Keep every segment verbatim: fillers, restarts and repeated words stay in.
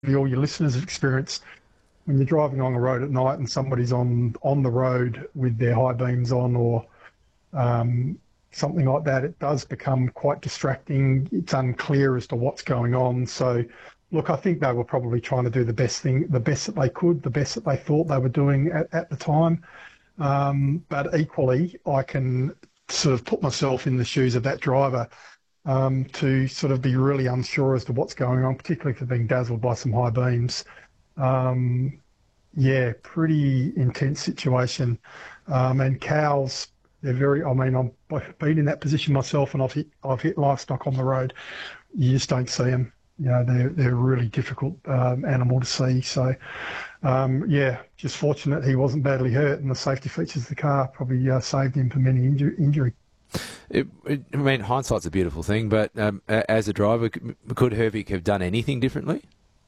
all your listeners have experienced, when you're driving along a road at night and somebody's on, on the road with their high beams on or um, something like that, it does become quite distracting. It's unclear as to what's going on. So, look, I think they were probably trying to do the best thing, the best that they could, the best that they thought they were doing at, at the time. Um, but equally, I can sort of put myself in the shoes of that driver um, to sort of be really unsure as to what's going on, particularly if they're being dazzled by some high beams. Um, yeah, pretty intense situation. Um, and cows, they're very, I mean, I've been in that position myself and I've hit, I've hit livestock on the road. You just don't see them. You know, they're, they're a really difficult um, animal to see. So, um, yeah, just fortunate he wasn't badly hurt, and the safety features of the car probably uh, saved him from any inju- injury. It, it, I mean, hindsight's a beautiful thing, but um, as a driver, could Hervik have done anything differently?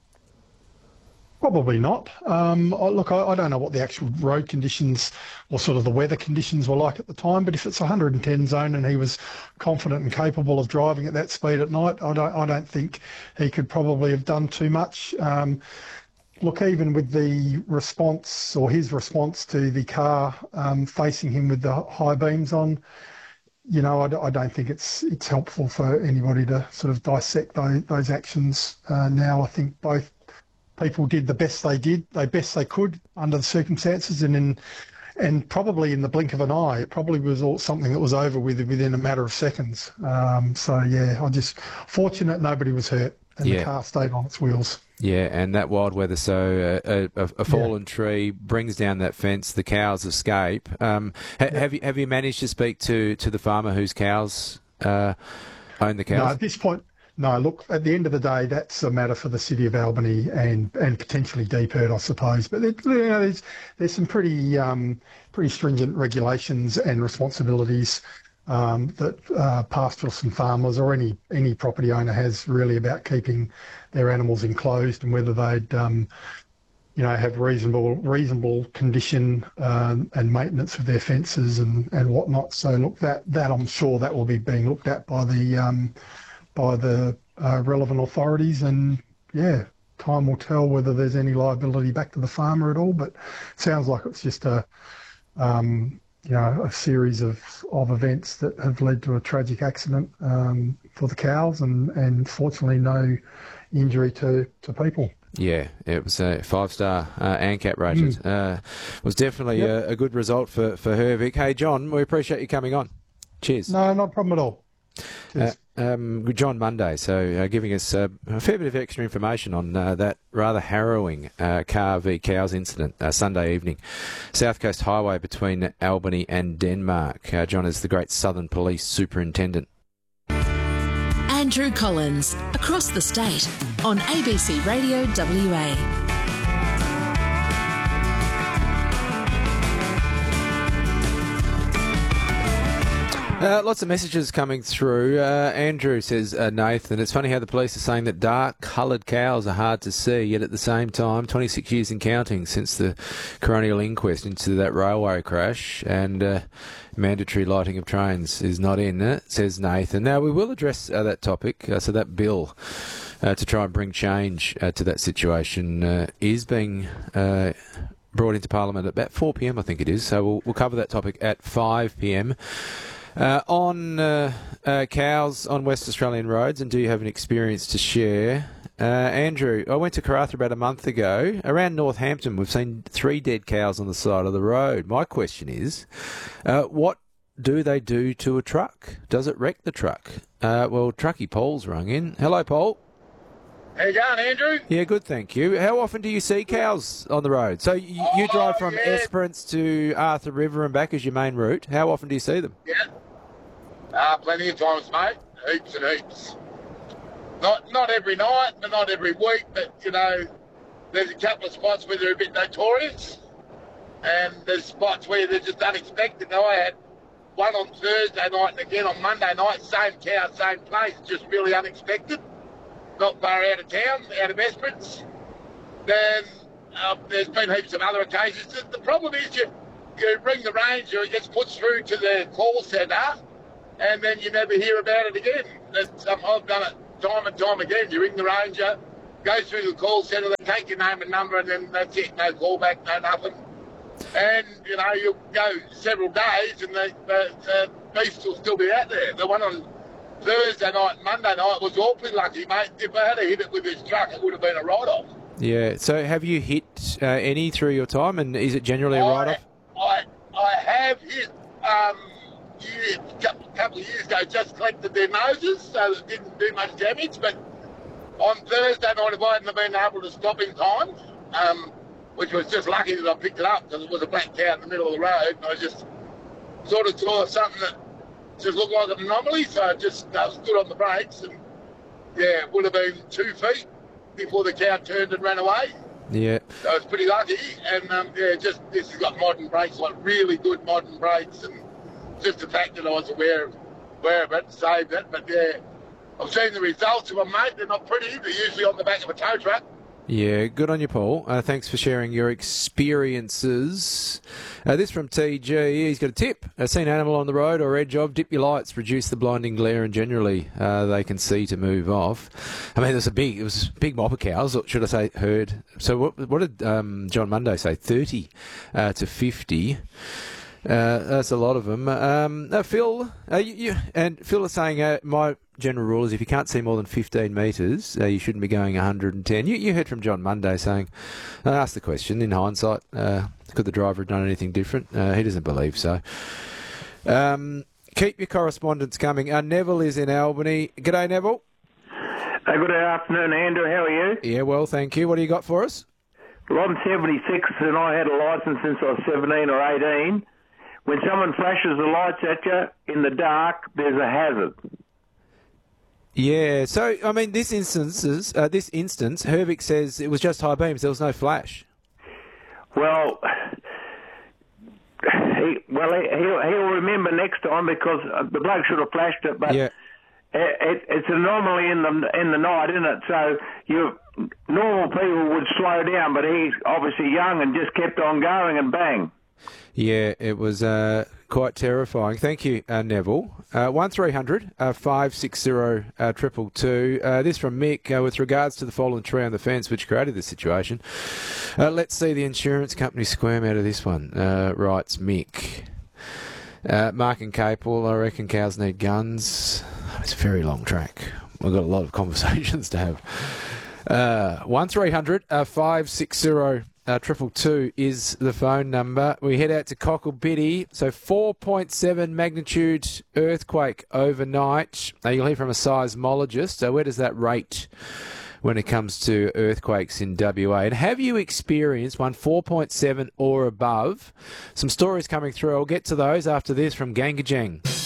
Probably not. Um, I, look, I, I don't know what the actual road conditions or sort of the weather conditions were like at the time, but if it's one hundred ten zone and he was confident and capable of driving at that speed at night, I don't, I don't think he could probably have done too much. Um, look, even with the response or his response to the car um, facing him with the high beams on, you know, I, I don't think it's it's helpful for anybody to sort of dissect those, those actions uh, now. I think both people did the best they did, the best they could under the circumstances, and in and probably in the blink of an eye, it probably was all something that was over with within a matter of seconds. Um, so yeah, I'm just fortunate nobody was hurt and yeah. the car stayed on its wheels. Yeah, and that wild weather, so uh, a, a fallen yeah. tree brings down that fence, the cows escape. Um, ha- yeah. Have you have you managed to speak to, to the farmer whose cows uh, own the cows? No, at this point. No, look, at the end of the day, that's a matter for the City of Albany and, and potentially D P E R D, I suppose. But there, you know, there's there's some pretty um, pretty stringent regulations and responsibilities um, that uh, pastoralists and farmers or any any property owner has really about keeping their animals enclosed and whether they'd um, you know have reasonable reasonable condition um, and maintenance of their fences and, and whatnot. So look, that that I'm sure that will be being looked at by the um, by the uh, relevant authorities, and yeah, time will tell whether there's any liability back to the farmer at all, but it sounds like it's just a um, you know a series of, of events that have led to a tragic accident um, for the cows, and, and fortunately no injury to, to people. Yeah, it was a five-star uh, ANCAP rated. Mm. Uh, it was definitely yep. a, a good result for, for Hervik. Hey, John, we appreciate you coming on. Cheers. No, not a problem at all. Uh, um, John Monday, so uh, giving us uh, a fair bit of extra information on uh, that rather harrowing uh, car v cows incident uh, Sunday evening. South Coast Highway between Albany and Denmark. Uh, John is the great Southern Police Superintendent. Andrew Collins, across the state, on A B C Radio W A. Uh, lots of messages coming through. Uh, Andrew says, uh, Nathan, it's funny how the police are saying that dark coloured cows are hard to see, yet at the same time, twenty-six years and counting since the coronial inquest into that railway crash, and uh, mandatory lighting of trains is not in it, says Nathan. Now, we will address uh, that topic, uh, so that bill uh, to try and bring change uh, to that situation uh, is being uh, brought into Parliament at about four p m, I think it is, so we'll, we'll cover that topic at five p m. Uh, on uh, uh, cows on West Australian roads, and do you have an experience to share? Uh, Andrew, I went to Karratha about a month ago. Around Northampton, we've seen three dead cows on the side of the road. My question is, uh, what do they do to a truck? Does it wreck the truck? Uh, well, Truckee Paul's rung in. Hello, Paul. How you going, Andrew? Yeah, good, thank you. How often do you see cows on the road? So you, oh, you drive from yeah. Esperance to Arthur River and back as your main route. How often do you see them? Yeah. Uh, plenty of times, mate. Heaps and heaps. Not not every night, but not every week. But, you know, there's a couple of spots where they're a bit notorious. And there's spots where they're just unexpected. Now, I had one on Thursday night and again on Monday night. Same cow, same place. Just really unexpected. Not far out of town, out of Esperance. Then uh, there's been heaps of other occasions. The, the problem is you, you ring the ranger, it gets put through to the call centre, and then you never hear about it again. It's, um, I've done it time and time again. You ring the ranger, go through the call centre, they take your name and number, and then that's it. No callback, no nothing. And, you know, you'll go several days and the, the, the beast will still be out there. The one on Thursday night and Monday night was awfully lucky, mate. If I had hit it with this truck, it would have been a write-off. Yeah, so have you hit uh, any through your time, and is it generally a write-off? I, I have hit, um, a couple of years ago, just collected their noses, so it didn't do much damage, but on Thursday night, if I hadn't been able to stop in time, um, which was just lucky that I picked it up because it was a black cow in the middle of the road, and I just sort of saw something that just looked like an anomaly, so I just uh, stood on the brakes, and yeah, it would have been two feet before the cow turned and ran away. Yeah. So I was pretty lucky, and um, yeah, just this has got modern brakes, like really good modern brakes, and just the fact that I was aware of, aware of it, saved it. But yeah, I've seen the results of them, mate. They're not pretty. They're usually on the back of a tow truck. Yeah, good on you, Paul. Uh, thanks for sharing your experiences. Uh, this from T G. He's got a tip. Uh, seen an animal on the road or edge of, dip your lights, reduce the blinding glare, and generally uh, they can see to move off. I mean, there's a big, it was big mob of cows, or should I say herd. So what, what did um, John Monday say? thirty uh, to fifty. Uh, that's a lot of them. Um, uh, Phil, uh, you, you, and Phil is saying uh, my general rule is if you can't see more than fifteen metres, uh, you shouldn't be going one hundred ten. You, you heard from John Monday saying, I asked the question in hindsight, uh, could the driver have done anything different? Uh, he doesn't believe so. Um, keep your correspondence coming. Uh, Neville is in Albany. G'day, Neville. Uh, good afternoon, Andrew. How are you? Yeah, well, thank you. What do you got for us? Well, I'm seventy-six and I had a licence since I was seventeen or eighteen. When someone flashes the lights at you in the dark, there's a hazard. Yeah, so, I mean, this instances, uh, this instance, Hervik says it was just high beams, there was no flash. Well, he, well, he, he'll, he'll remember next time because the bloke should have flashed it, but yeah. it, it, it's an anomaly in the, in the night, isn't it? So you normal people would slow down, but he's obviously young and just kept on going and bang. Yeah, it was uh, quite terrifying. Thank you, uh, Neville. Uh, one three hundred five six zero triple two. Uh, this from Mick uh, with regards to the fallen tree on the fence which created this situation. Uh, let's see the insurance company squirm out of this one, uh, writes Mick. Uh, Mark and Capel, I reckon cows need guns. It's a very long track. We've got a lot of conversations to have. Uh, one three hundred five six zero Uh, triple two is the phone number. We head out to Cocklebiddy. So four point seven magnitude earthquake overnight. Uh, you'll hear from a seismologist. So where does that rate when it comes to earthquakes in W A? And have you experienced one four point seven or above? Some stories coming through. I'll get to those after this from Gangajang.